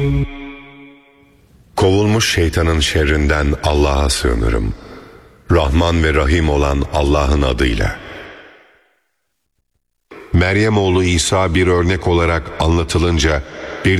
Kovulmuş şeytanın şerrinden Allah'a sığınırım. Rahman ve Rahim olan Allah'ın adıyla. Meryem oğlu İsa bir örnek olarak anlatılınca